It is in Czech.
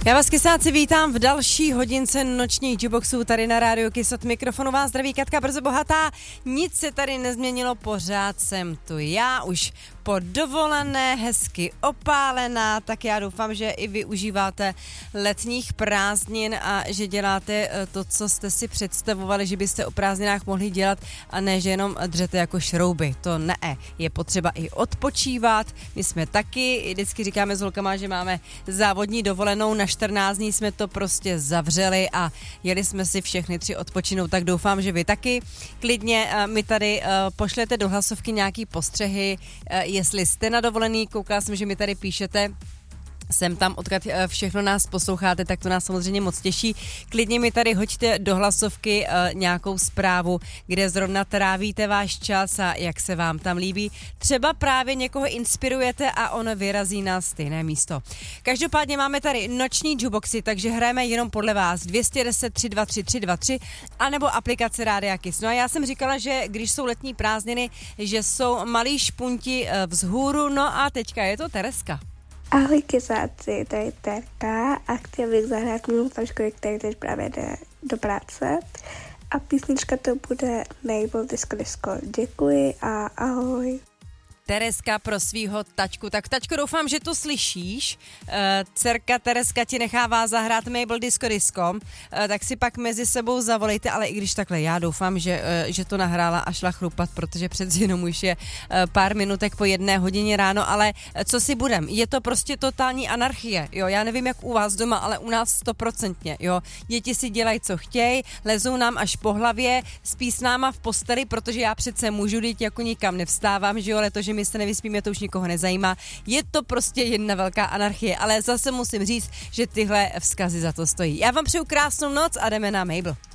Já vás, kysáci, vítám v další hodince nočních Juboxů tady na rádiu Kiss. Od mikrofonu vás zdraví Katka Brzo Bohatá. Nic se tady nezměnilo, pořád jsem tu já, už po dovolené, hezky opálená, tak já doufám, že i vy užíváte letních prázdnin a že děláte to, co jste si představovali, že byste o prázdninách mohli dělat, a ne, že jenom dřete jako šrouby. To ne, je potřeba i odpočívat. My jsme taky, vždycky říkáme s holkama, že máme závodní dovolenou, na 14 dní jsme to prostě zavřeli a jeli jsme si všechny 3 odpočinout, tak doufám, že vy taky. Klidně mi tady pošlete do hlasovky nějaký postřehy, jestli jste na dovolený, koukala jsem, že mi tady píšete sem tam, odkud všechno nás posloucháte, tak to nás samozřejmě moc těší. Klidně mi tady hoďte do hlasovky nějakou zprávu, kde zrovna trávíte váš čas a jak se vám tam líbí. Třeba právě někoho inspirujete a on vyrazí na stejné místo. Každopádně máme tady noční Juboxy, takže hrajeme jenom podle vás 210 323 323 anebo aplikace Rádia Kiss. No a já jsem říkala, že když jsou letní prázdniny, že jsou malí špunti vzhůru, no a teďka je to Tereska. Ahoj kysáci, tady Terka a chtěl bych zahrát mému fančkovi, který teď právě jde do práce. A písnička to bude Mabel Disco Disco. Děkuji a ahoj. Tereska pro svýho tačku. Tak tačko, doufám, že to slyšíš. Dcerka Tereska ti nechává zahrát Mabel Disco Disco, tak si pak mezi sebou zavolejte, ale i když takhle, já doufám, že to nahrála a šla chrupat, protože přeci jenom už je pár minutek po 1 hodině ráno, ale co si budem, je to prostě totální anarchie, jo, já nevím jak u vás doma, ale u nás 100%, jo, děti si dělají, co chtějí, lezou nám až po hlavě, spí s náma v posteli, protože já přece můžu, dít jako nikam nevstávám, že jo, ale to, že my se nevyspíme, to už nikoho nezajímá. Je to prostě jedna velká anarchie, ale zase musím říct, že tyhle vzkazy za to stojí. Já vám přeju krásnou noc a jdeme na Mabel.